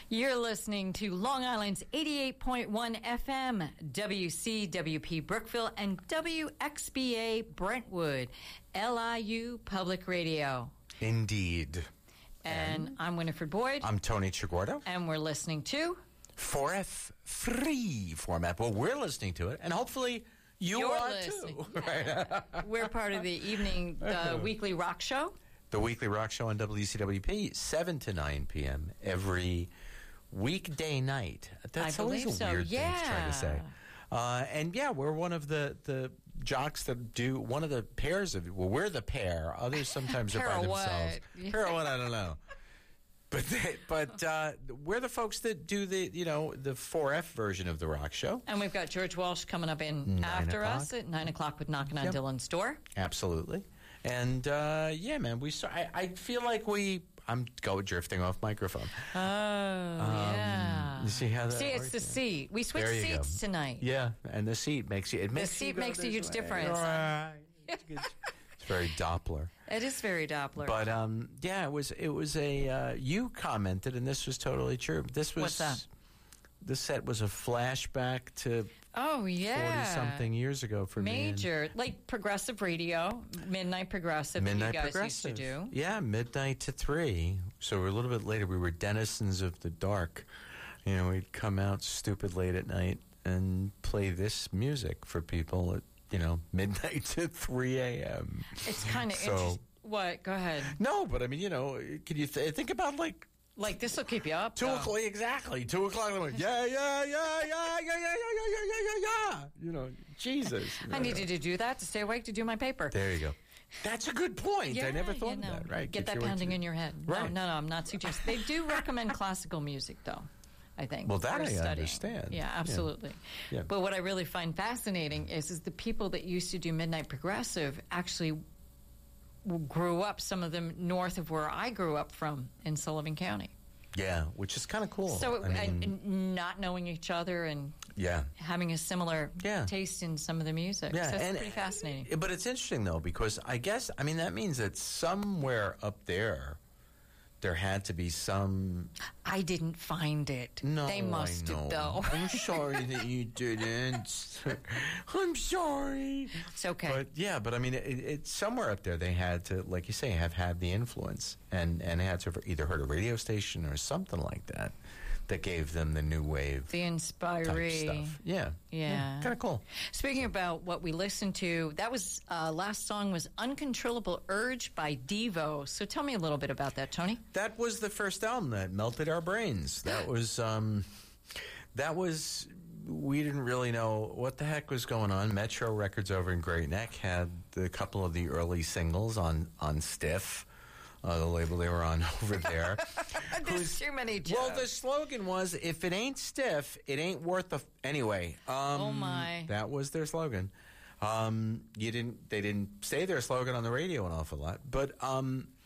You're listening to Long Island's 88.1 FM, WCWP Brookville, and WXBA Brentwood, LIU Public Radio. Indeed. And I'm Winifred Boyd. I'm Tony Chigordo. And we're listening to 4F free format. Well, we're listening to it, and hopefully you're listening too. Yeah. Right? We're part of the evening, the weekly rock show. The weekly rock show on WCWP, 7 to 9 p.m. every weekday night. That's always a weird thing to try to say. And yeah, we're one of the jocks that do one of the pairs of. Well, we're the pair. Others sometimes are by themselves. Pair of what? I don't know. But we're the folks that do the 4F version of the rock show. And we've got George Walsh coming up in after us at 9 o'clock with Knocking on Dylan's Door. Absolutely. And yeah, man, I feel like I'm drifting off microphone. Oh, yeah. You see how that it's the seat. We switched seats tonight. Yeah, and the seat makes a huge difference. Right. It's very Doppler. It is very Doppler. But yeah, it was a you commented, and this was totally true. What's that? The set was a flashback to 40-something years ago for Major, like progressive radio, midnight progressive that you guys used to do. Yeah, midnight to 3. So we're a little bit later. We were denizens of the dark. We'd come out stupid late at night and play this music for people at, midnight to 3 a.m. It's kind of interesting. What? Go ahead. No, but I mean, can you think about like this will keep you up. 2 o'clock, exactly. 2 o'clock in the morning. Yeah. Jesus. I needed to do that to stay awake to do my paper. There you go. That's a good point. Yeah, I never thought of that. Right. Get that pounding in your head. Right. No, I'm not suggesting. They do recommend classical music, though, I think. Well, that I understand. Yeah, absolutely. Yeah. But what I really find fascinating is the people that used to do Midnight Progressive actually grew up, some of them north of where I grew up from in Sullivan County. Yeah, which is kind of cool. So, and not knowing each other and having a similar taste in some of the music. Yeah, so it's pretty fascinating. But it's interesting, though, because that means that somewhere up there had to be some... I didn't find it. No, they must have, though. I'm sorry that you didn't. I'm sorry. It's okay. But I mean, it's somewhere up there they had to, like you say, have had the influence and had to have either heard a radio station or something like that gave them the new wave. The inspiree. Type stuff. Yeah. Kind of cool. Speaking about what we listened to, that was, last song was Uncontrollable Urge by Devo. So tell me a little bit about that, Tony. That was the first album that melted our brains. That was we didn't really know what the heck was going on. Metro Records over in Great Neck had a couple of the early singles on Stiff, the label they were on over there. There's too many jokes. Well, the slogan was, if it ain't stiff, it ain't worth the... Anyway. Oh, my. That was their slogan. They didn't say their slogan on the radio an awful lot, but...